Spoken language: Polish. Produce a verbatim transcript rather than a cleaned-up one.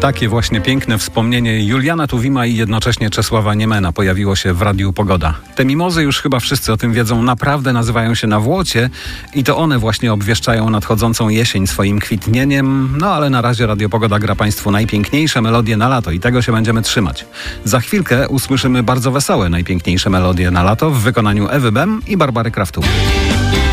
Takie właśnie piękne wspomnienie Juliana Tuwima i jednocześnie Czesława Niemena pojawiło się w Radiu Pogoda. Te mimozy, już chyba wszyscy o tym wiedzą, naprawdę nazywają się nawłocie i to one właśnie obwieszczają nadchodzącą jesień swoim kwitnieniem. No ale na razie Radio Pogoda gra Państwu najpiękniejsze melodie na lato i tego się będziemy trzymać. Za chwilkę usłyszymy bardzo wesołe najpiękniejsze melodie na lato w wykonaniu Ewy Bem i Barbary Kraftu.